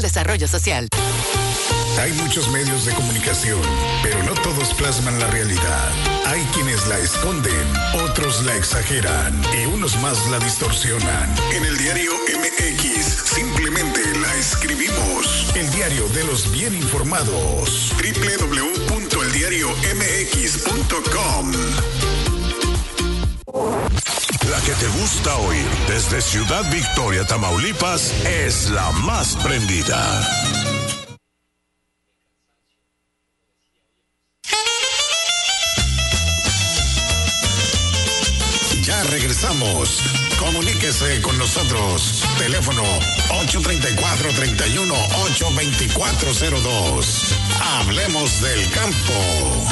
Desarrollo Social. Hay muchos medios de comunicación, pero no todos plasman la realidad. Hay quienes la esconden, otros la exageran y unos más la distorsionan. En el diario MX simplemente la escribimos. El diario de los bien informados. www.eldiariomx.com. La que te gusta oír desde Ciudad Victoria, Tamaulipas, es la más prendida. Ya regresamos. Comuníquese con nosotros. Teléfono 834-31-82402. Hablemos del campo.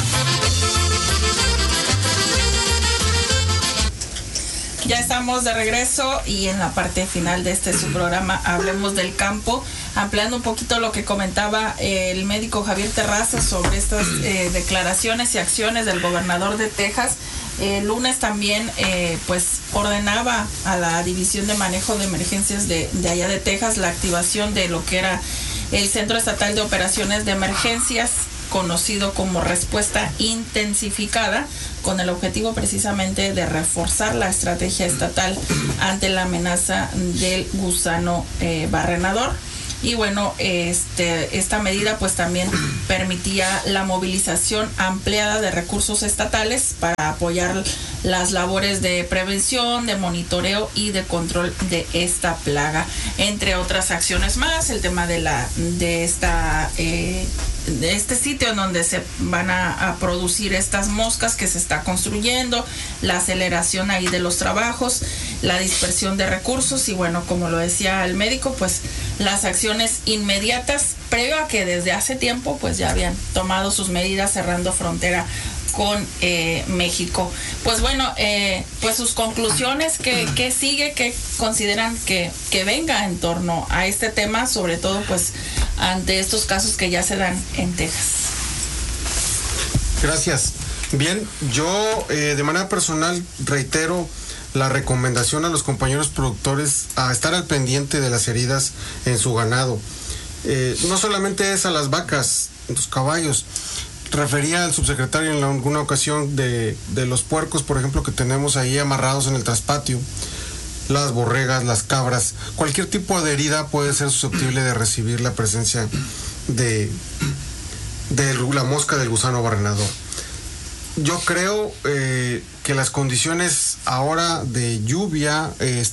Ya estamos de regreso y en la parte final de su programa Hablemos del Campo, ampliando un poquito lo que comentaba el médico Javier Terraza sobre estas declaraciones y acciones del gobernador de Texas. El lunes también pues ordenaba a la División de Manejo de Emergencias de allá de Texas la activación de lo que era el Centro Estatal de Operaciones de Emergencias, conocido como Respuesta Intensificada, con el objetivo precisamente de reforzar la estrategia estatal ante la amenaza del gusano barrenador. Y bueno, esta medida pues también permitía la movilización ampliada de recursos estatales para apoyar las labores de prevención, de monitoreo y de control de esta plaga, entre otras acciones más. El tema de este sitio en donde se van a producir estas moscas que se está construyendo, la aceleración ahí de los trabajos, la dispersión de recursos y bueno, como lo decía el médico, pues las acciones inmediatas previo a que desde hace tiempo pues ya habían tomado sus medidas cerrando frontera con México. Pues bueno, pues sus conclusiones, ¿qué sigue? ¿Qué consideran que venga en torno a este tema, sobre todo pues ante estos casos que ya se dan en Texas? Gracias. Bien, yo de manera personal reitero la recomendación a los compañeros productores a estar al pendiente de las heridas en su ganado. No solamente es a las vacas, los caballos. Refería al subsecretario en alguna ocasión de los puercos, por ejemplo, que tenemos ahí amarrados en el traspatio, las borregas, las cabras. Cualquier tipo de herida puede ser susceptible de recibir la presencia de la mosca del gusano barrenador. Yo creo que las condiciones ahora de lluvia,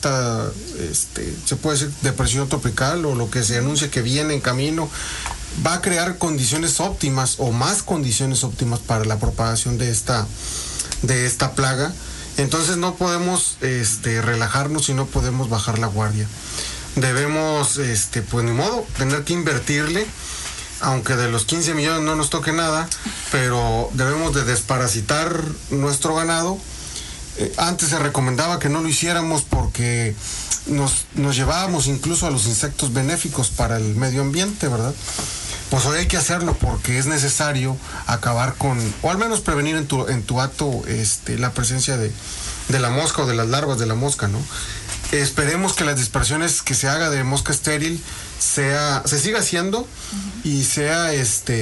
se puede decir depresión tropical o lo que se anuncia que viene en camino, va a crear condiciones óptimas o más condiciones óptimas para la propagación de esta plaga. Entonces no podemos relajarnos y no podemos bajar la guardia. Debemos, pues ni modo, tener que invertirle, aunque de los 15 millones no nos toque nada, pero debemos de desparasitar nuestro ganado. Antes se recomendaba que no lo hiciéramos porque nos llevábamos incluso a los insectos benéficos para el medio ambiente, ¿verdad? Pues hoy hay que hacerlo porque es necesario acabar con, o al menos prevenir en tu hato la presencia de la mosca o de las larvas de la mosca, ¿no? Esperemos que las dispersiones que se haga de mosca estéril se siga haciendo y sea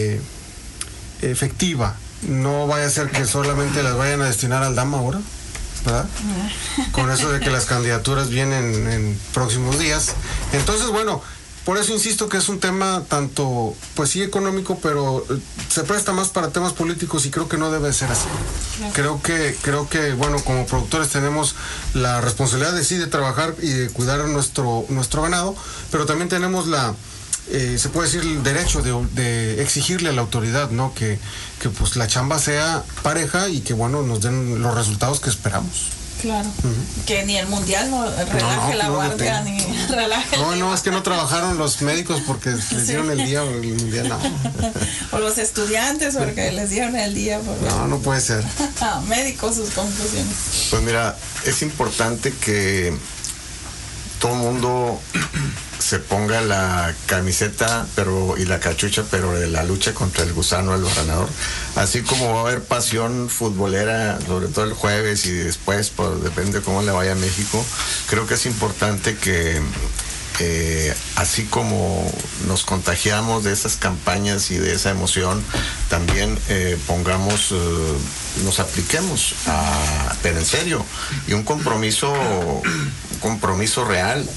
efectiva. No vaya a ser que solamente las vayan a destinar al DAM ahora, ¿verdad? Con eso de que las candidaturas vienen en próximos días. Entonces, bueno, por eso insisto que es un tema tanto, pues sí, económico, pero se presta más para temas políticos y creo que no debe ser así. Creo que bueno, como productores tenemos la responsabilidad de trabajar y de cuidar nuestro ganado, pero también tenemos se puede decir el derecho de exigirle a la autoridad, ¿no? Que pues la chamba sea pareja y que bueno, nos den los resultados que esperamos. Claro. Que ni el mundial no relaje la guardia, ni relaje el No, es que no trabajaron los médicos porque les dieron el día, el mundial no. O los estudiantes porque les dieron el día. No puede ser. Médicos, sus conclusiones. Pues mira, es importante que todo el mundo se ponga la camiseta y la cachucha, pero de la lucha contra el gusano del barrenador. Así como va a haber pasión futbolera, sobre todo el jueves y después, pues depende de cómo le vaya a México, creo que es importante que así como nos contagiamos de esas campañas y de esa emoción, también nos apliquemos, pero en serio, y un compromiso real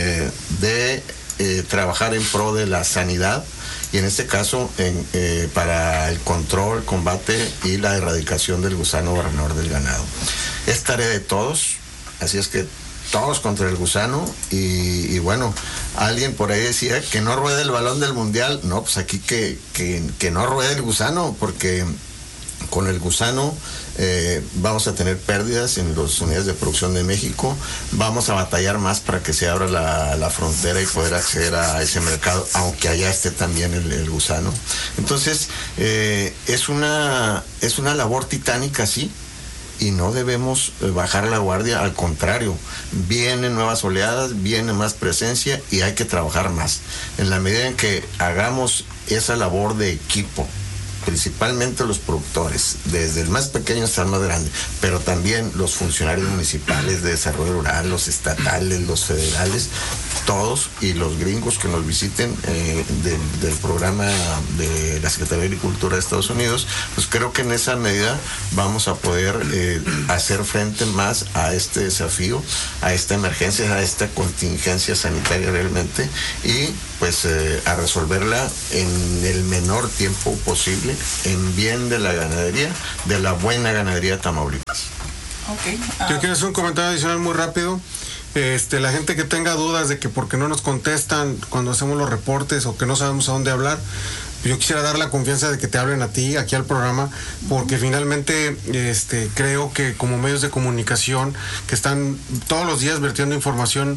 de trabajar en pro de la sanidad, y en este caso para el control, combate y la erradicación del gusano barrenador del ganado. Es tarea de todos, así es que todos contra el gusano, y bueno, alguien por ahí decía que no ruede el balón del mundial. No, pues aquí que no ruede el gusano, porque con el gusano vamos a tener pérdidas en las unidades de producción de México, vamos a batallar más para que se abra la frontera y poder acceder a ese mercado, aunque allá esté también el gusano. Entonces, es una labor titánica, sí, y no debemos bajar la guardia, al contrario, vienen nuevas oleadas, viene más presencia y hay que trabajar más. En la medida en que hagamos esa labor de equipo, principalmente los productores, desde el más pequeño hasta el más grande, pero también los funcionarios municipales de desarrollo rural, los estatales, los federales, todos, y los gringos que nos visiten del programa de la Secretaría de Agricultura de Estados Unidos, pues creo que en esa medida vamos a poder hacer frente más a este desafío, a esta emergencia, a esta contingencia sanitaria realmente, y pues a resolverla en el menor tiempo posible, en bien de la ganadería, de la buena ganadería de Tamaulipas. Okay. Yo quiero hacer un comentario adicional muy rápido. La gente que tenga dudas de que por qué no nos contestan cuando hacemos los reportes o que no sabemos a dónde hablar, yo quisiera dar la confianza de que te hablen a ti, aquí al programa, porque finalmente creo que como medios de comunicación que están todos los días vertiendo información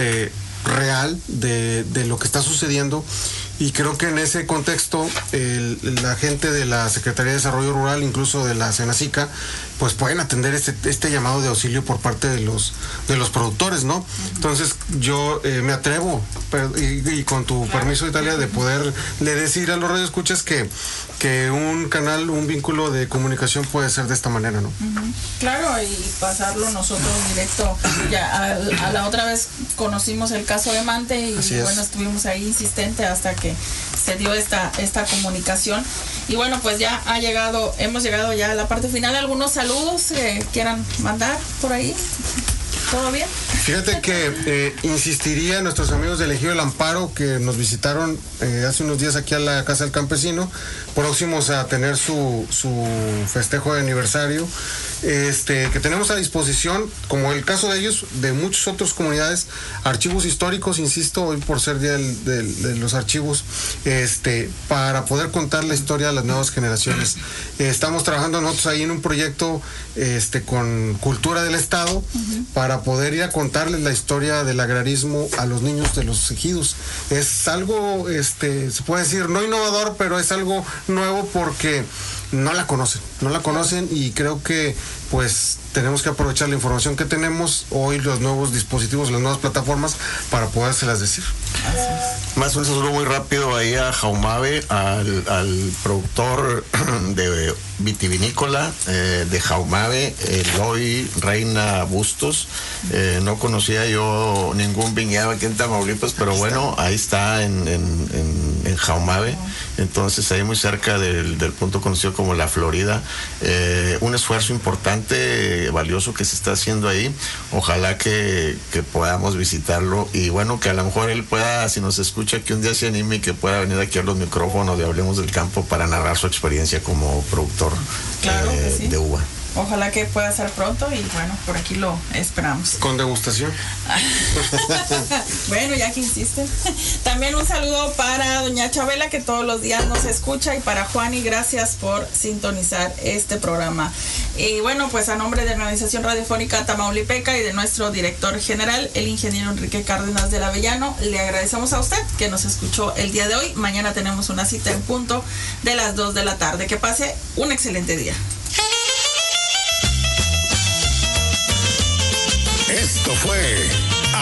real de lo que está sucediendo, y creo que en ese contexto la gente de la Secretaría de Desarrollo Rural, incluso de la Senacica, pues pueden atender este llamado de auxilio por parte de los productores, ¿no? Entonces yo me atrevo, y con tu permiso, Italia, de poderle decir a los radioescuchas que un canal, un vínculo de comunicación puede ser de esta manera, ¿no? Claro, y pasarlo nosotros directo. Ya a la otra vez conocimos el caso de Mante, y bueno, estuvimos ahí insistente hasta que se dio esta comunicación. Y bueno, pues ya hemos llegado ya a la parte final. ¿Algunos saludos que quieran mandar por ahí? ¿Todo bien? Fíjate que insistiría a nuestros amigos del Ejido del Amparo, que nos visitaron hace unos días aquí a la Casa del Campesino, próximos a tener su festejo de aniversario, que tenemos a disposición, como el caso de ellos, de muchas otras comunidades, archivos históricos, insisto, hoy por ser día de los archivos, para poder contar la historia a las nuevas generaciones. Estamos trabajando nosotros ahí en un proyecto con Cultura del Estado, para poder ir a contarles la historia del agrarismo a los niños de los ejidos. Es algo, se puede decir, no innovador, pero es algo nuevo porque no la conocen, y creo que pues tenemos que aprovechar la información que tenemos hoy, los nuevos dispositivos, las nuevas plataformas, para podérselas decir. Más un saludo muy rápido ahí a Jaumave, al productor de vitivinícola de Jaumave, Eloy Reina Bustos. No conocía yo ningún viñedo aquí en Tamaulipas, pero bueno, ahí está en Jaumave. Entonces ahí muy cerca del punto conocido como La Florida. Un esfuerzo importante, valioso, que se está haciendo ahí. Ojalá que podamos visitarlo, y bueno, que a lo mejor él pueda, si nos escucha, que un día se anime y que pueda venir aquí a los micrófonos de Hablemos del Campo para narrar su experiencia como productor de uva. Ojalá que pueda ser pronto, y bueno, por aquí lo esperamos. Con degustación. Bueno, ya que insisten. También un saludo para doña Chabela, que todos los días nos escucha, y para Juani, gracias por sintonizar este programa. Y bueno, pues a nombre de la Organización Radiofónica Tamaulipeca y de nuestro director general, el ingeniero Enrique Cárdenas del Avellano, le agradecemos a usted que nos escuchó el día de hoy. Mañana tenemos una cita en punto de las 2 de la tarde. Que pase un excelente día. Esto fue